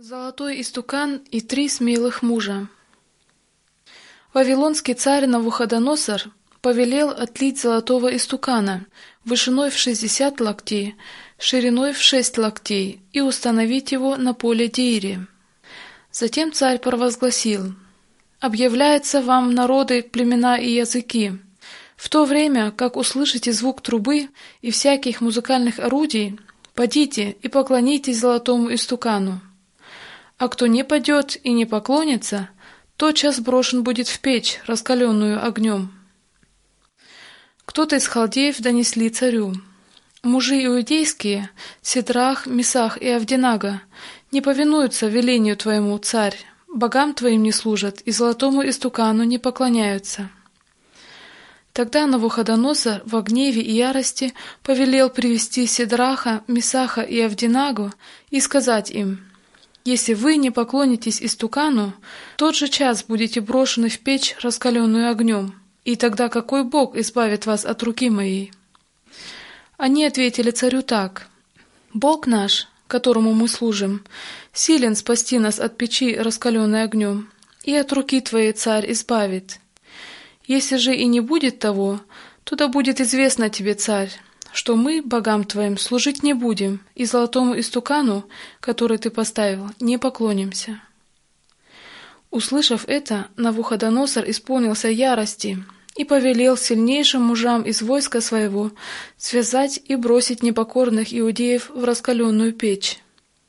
Золотой истукан и 3 смелых мужа. Вавилонский царь Навуходоносор повелел отлить золотого истукана вышиной в 60 локтей, шириной в 6 локтей и установить его на поле Деире. Затем царь провозгласил: «Объявляется вам, народы, племена и языки, в то время, как услышите звук трубы и всяких музыкальных орудий, подите и поклонитесь золотому истукану. А кто не падет и не поклонится, тотчас брошен будет в печь, раскаленную огнем». Кто-то из халдеев донесли царю: «Мужи иудейские, Сидрах, Месах и Авденаго, не повинуются велению твоему, царь, богам твоим не служат и золотому истукану не поклоняются». Тогда Навуходоносор во гневе и ярости повелел привести Сидраха, Месаха и Авденаго и сказать им: «Если вы не поклонитесь истукану, в тот же час будете брошены в печь, раскаленную огнем, и тогда какой Бог избавит вас от руки моей?» Они ответили царю так: «Бог наш, которому мы служим, силен спасти нас от печи, раскаленной огнем, и от руки твоей царь избавит. Если же и не будет того, то да будет известно тебе, царь, что мы, богам твоим, служить не будем, и золотому истукану, который ты поставил, не поклонимся». Услышав это, Навуходоносор исполнился ярости и повелел сильнейшим мужам из войска своего связать и бросить непокорных иудеев в раскаленную печь.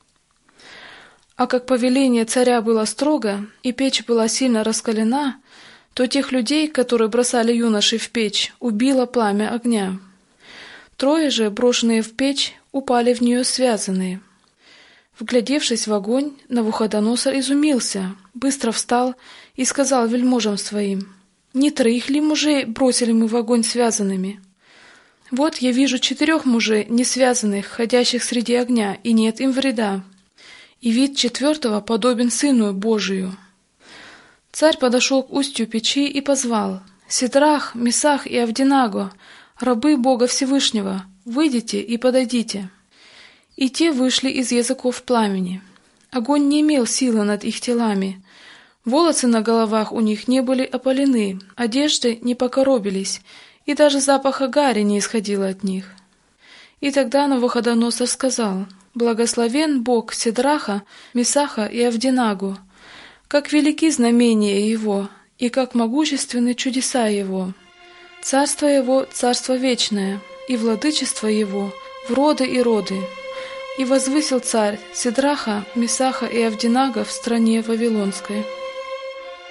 А как повеление царя было строго, и печь была сильно раскалена, то тех людей, которые бросали юношей в печь, убило пламя огня. 3 же, брошенные в печь, упали в нее связанные. Вглядевшись в огонь, Навуходоносор изумился, быстро встал и сказал вельможам своим: «Не 3 ли мужей бросили мы в огонь связанными? Вот я вижу 4 мужей, не связанных, ходящих среди огня, и нет им вреда. И вид 4-го подобен Сыну Божию». Царь подошел к устью печи и позвал: «Сидрах, Месах и Авденаго, рабы Бога Всевышнего, выйдите и подойдите». И те вышли из языков пламени. Огонь не имел силы над их телами. Волосы на головах у них не были опалены, одежды не покоробились, и даже запаха гари не исходило от них. И тогда Навуходоносор сказал: «Благословен Бог Сидраха, Месаха и Авденаго, как велики знамения Его, и как могущественны чудеса Его. Царство Его — царство вечное, и владычество Его в роды и роды. И возвысил царь Сидраха, Месаха и Авденаго в стране Вавилонской».